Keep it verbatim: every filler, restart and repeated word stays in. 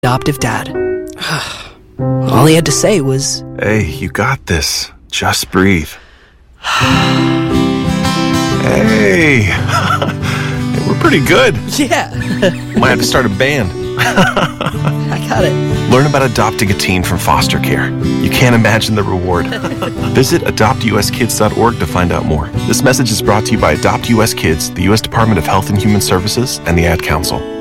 adoptive dad. All he had to say was, "Hey, you got this. Just breathe." Hey, we're pretty good. yeah, Might have to start a band. I got it. Learn about adopting a teen from foster care. You can't imagine the reward. Visit adopt u s kids dot org to find out more. This message is brought to you by Adopt U S Kids, the U S Department of Health and Human Services, and the Ad Council.